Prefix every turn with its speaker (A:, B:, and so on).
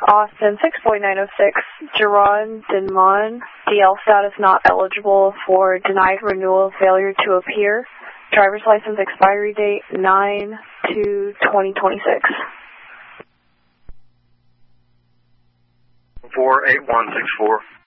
A: Austin 64906, Jerron Denmon, DL status not eligible for denied renewal, failure to appear. Driver's license expiry date 9/2/2026.
B: 48164.